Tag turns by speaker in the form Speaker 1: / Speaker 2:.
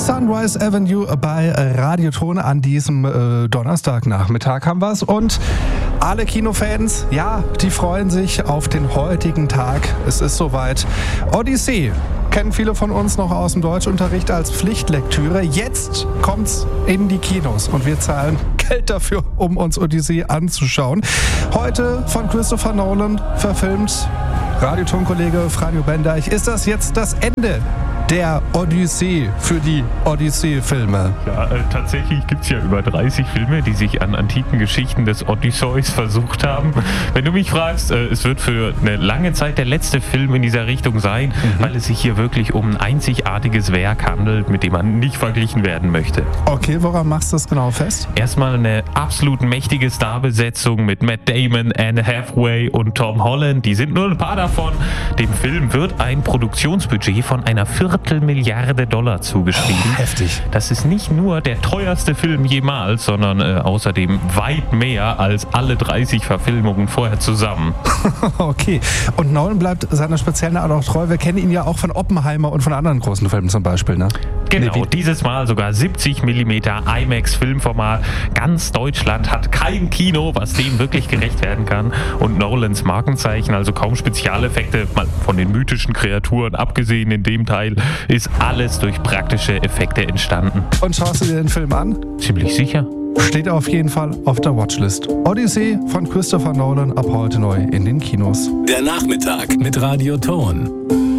Speaker 1: Sunrise Avenue bei Radioton an diesem Donnerstagnachmittag haben wir es. Und alle Kinofans, ja, die freuen sich auf den heutigen Tag. Es ist soweit. Odyssee kennen viele von uns noch aus dem Deutschunterricht als Pflichtlektüre. Jetzt kommt's in die Kinos und wir zahlen Geld dafür, um uns Odyssee anzuschauen. Heute von Christopher Nolan verfilmt. Radioton-Kollege Franjo Bendeich, ist das jetzt das Ende der Odyssee für die Odyssee-Filme?
Speaker 2: Ja, tatsächlich gibt es ja über 30 Filme, die sich an antiken Geschichten des Odysseus versucht haben. Wenn du mich fragst, es wird für eine lange Zeit der letzte Film in dieser Richtung sein, weil es sich hier wirklich um ein einzigartiges Werk handelt, mit dem man nicht verglichen werden möchte.
Speaker 1: Okay, woran machst du das genau fest?
Speaker 2: Erstmal eine absolut mächtige Starbesetzung mit Matt Damon, Anne Hathaway und Tom Holland. Die sind nur ein paar davon. Dem Film wird ein Produktionsbudget von einer $250 Milliarden zugeschrieben.
Speaker 1: Heftig.
Speaker 2: Das ist nicht nur der teuerste Film jemals, sondern außerdem weit mehr als alle 30 Verfilmungen vorher zusammen.
Speaker 1: Okay. Und Nolan bleibt seiner speziellen Art auch treu. Wir kennen ihn ja auch von Oppenheimer und von anderen großen Filmen zum Beispiel, ne?
Speaker 2: Genau, dieses Mal sogar 70 mm IMAX-Filmformat. Ganz Deutschland hat kein Kino, was dem wirklich gerecht werden kann. Und Nolans Markenzeichen, also kaum Spezialeffekte, mal von den mythischen Kreaturen abgesehen in dem Teil, ist alles durch praktische Effekte entstanden.
Speaker 1: Und schaust du dir den Film an?
Speaker 2: Ziemlich sicher.
Speaker 1: Steht auf jeden Fall auf der Watchlist. Odyssee von Christopher Nolan ab heute neu in den Kinos.
Speaker 3: Der Nachmittag mit Radioton.